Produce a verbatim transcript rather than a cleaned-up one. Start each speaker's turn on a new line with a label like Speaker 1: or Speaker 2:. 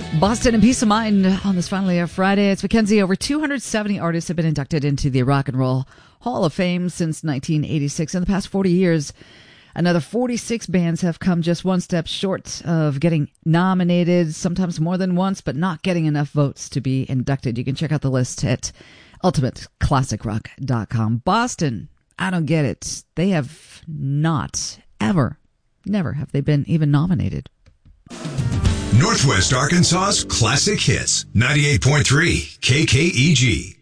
Speaker 1: Boston and Peace of Mind on this finally a Friday. It's Mackenzie. Over two hundred seventy artists have been inducted into the Rock and Roll Hall of Fame since nineteen eighty-six. In the past forty years, another forty-six bands have come just one step short of getting nominated, sometimes more than once, but not getting enough votes to be inducted. You can check out the list at ultimate classic rock dot com. Boston, I don't get it. They have not, ever, never have they been even nominated.
Speaker 2: Northwest Arkansas's classic hits, ninety-eight point three K K E G.